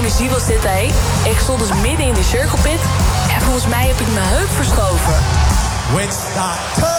energie was dit, hé. Ik stond dus midden in die cirkelpit. En volgens mij heb ik mijn heup verschoven. When it's not